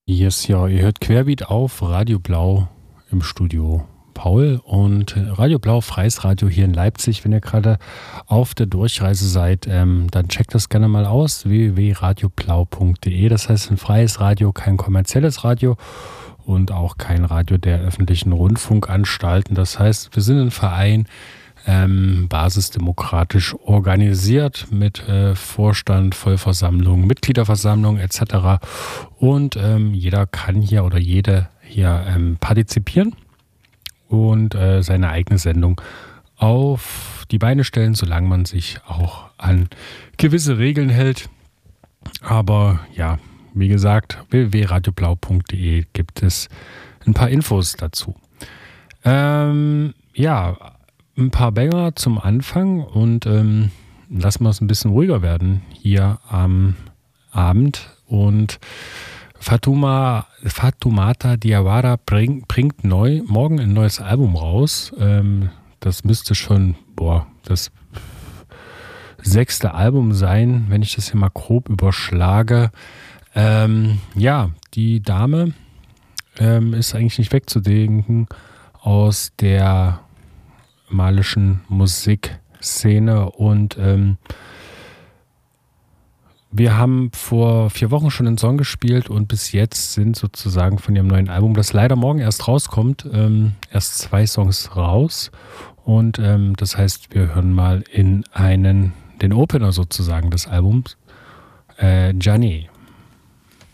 Yes, ja, ihr hört Querbeat auf Radio Blau im Studio Paul und Radio Blau, freies Radio hier in Leipzig. Wenn ihr gerade auf der Durchreise seid, dann checkt das gerne mal aus, www.radioblau.de. Das heißt ein freies Radio, kein kommerzielles Radio und auch kein Radio der öffentlichen Rundfunkanstalten. Das heißt, wir sind ein Verein, basisdemokratisch organisiert mit Vorstand, Vollversammlung, Mitgliederversammlung etc. Und jeder kann hier oder jede hier partizipieren und seine eigene Sendung auf die Beine stellen, solange man sich auch an gewisse Regeln hält. Aber ja, wie gesagt, www.radioblau.de gibt es ein paar Infos dazu. Ja, ein paar Banger zum Anfang und lassen wir es ein bisschen ruhiger werden hier am Abend. Und Fatoumata Diawara bringt morgen ein neues Album raus. Das müsste schon das 6. Album sein, wenn ich das hier mal grob überschlage. Ja, die Dame ist eigentlich nicht wegzudenken aus der malischen Musikszene und wir haben vor 4 Wochen schon einen Song gespielt und bis jetzt sind sozusagen von ihrem neuen Album, das leider morgen erst rauskommt, erst 2 Songs raus und das heißt, wir hören mal in den Opener sozusagen des Albums, Gianni.